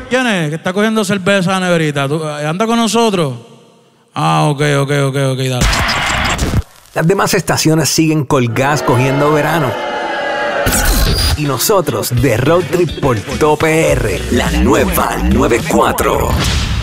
¿Quién es? Que está cogiendo cerveza neverita. ¿Anda con nosotros? Ah, ok, dale. Las demás estaciones siguen colgadas cogiendo verano. Y nosotros de Road Trip por Top PR, la nueva 94.